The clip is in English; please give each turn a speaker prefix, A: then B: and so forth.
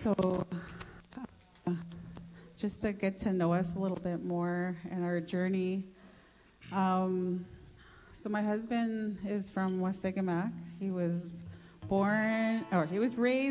A: So, just to get to know us a little bit more and our journey. So my husband is from Wasagamak. He was raised